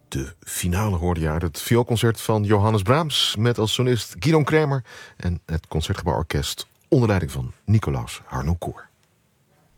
De finale hoorde je uit het vioolconcert van Johannes Brahms met als solist Guillaume Kremer en het Concertgebouworkest onder leiding van Nicolaus Harnoncourt.